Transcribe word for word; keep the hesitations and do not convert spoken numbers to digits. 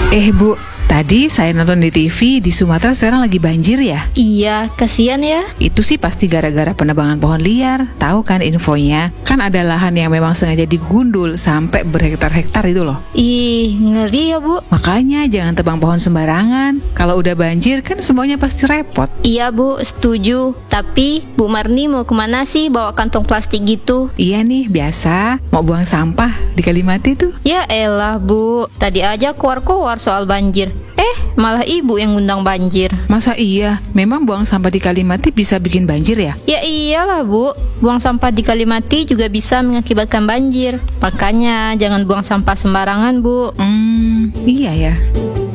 Eh Bu, tadi saya nonton di T V di Sumatera sekarang lagi banjir ya? Iya, kasihan ya. Itu sih pasti gara-gara penebangan pohon liar. Tahu kan infonya? Kan ada lahan yang memang sengaja digundul sampai berhektar-hektar itu loh. Ih, ngeri ya Bu. Makanya jangan tebang pohon sembarangan. Kalau udah banjir kan semuanya pasti repot. Iya Bu, setuju. Tapi Bu Marni mau kemana sih bawa kantong plastik gitu? Iya nih, biasa mau buang sampah di Kalimati tuh. Ya elah Bu, tadi aja keluar-keluar soal banjir. Eh, malah ibu yang ngundang banjir. Masa iya? Memang buang sampah di Kalimati bisa bikin banjir ya? Ya iyalah Bu, buang sampah di Kalimati juga bisa mengakibatkan banjir. Makanya jangan buang sampah sembarangan Bu. Hmm, iya ya.